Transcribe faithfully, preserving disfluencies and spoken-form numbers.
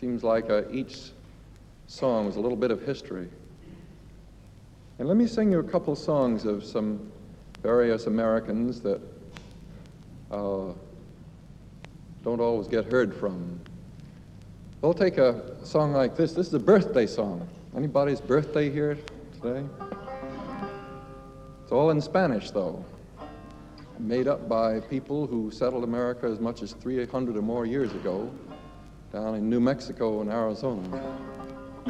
seems like uh, each song was a little bit of history. And let me sing you a couple songs of some various Americans that uh, don't always get heard from. We'll take a song like this. This is a birthday song. Anybody's birthday here today? It's all in Spanish, though, made up by people who settled America as much as three hundred or more years ago down in New Mexico and Arizona.